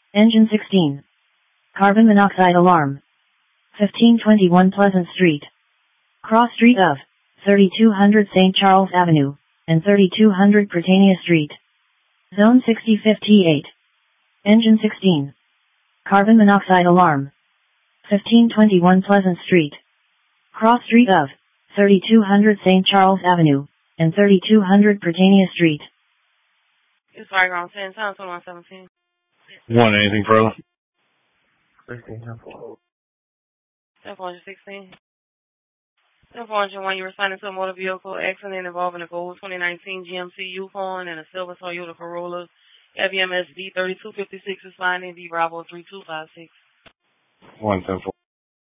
Engine 16. Carbon monoxide alarm. 1521 Pleasant Street. Cross street of 3200 St. Charles Avenue, and 3200 Britannia Street. Zone 6058. Engine 16. Carbon monoxide alarm. 1521 Pleasant Street. Cross street of 3200 St. Charles Avenue, and 3200 Britannia Street. It's right around 10 times, 2117. Want anything further? 716. 701, you responding to a motor vehicle accident involving a gold 2019 GMC Yukon and a silver Toyota Corolla. FEMS D3256 responding, D Bravo 3256. 110.